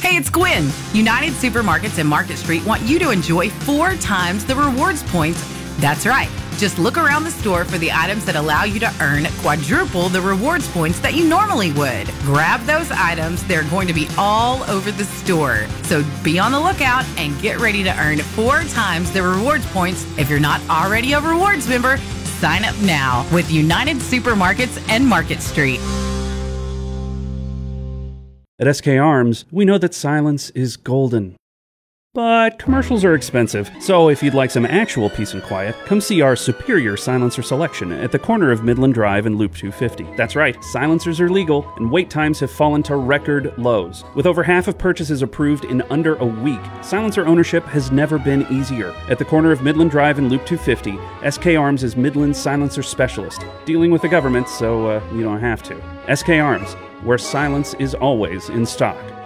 Hey, it's Gwen. United Supermarkets and Market Street want you to enjoy 4 times the rewards points. That's right. Just look around the store for the items that allow you to earn quadruple the rewards points that you normally would. Grab those items. They're going to be all over the store. So be on the lookout and get ready to earn 4 times the rewards points. If you're not already a rewards member, sign up now with United Supermarkets and Market Street. At SK Arms, we know that silence is golden. But commercials are expensive, so if you'd like some actual peace and quiet, come see our superior silencer selection at the corner of Midland Drive and Loop 250. That's right, silencers are legal, and wait times have fallen to record lows. With over half of purchases approved in under a week, silencer ownership has never been easier. At the corner of Midland Drive and Loop 250, SK Arms is Midland's silencer specialist, dealing with the government so you don't have to. SK Arms, where silence is always in stock.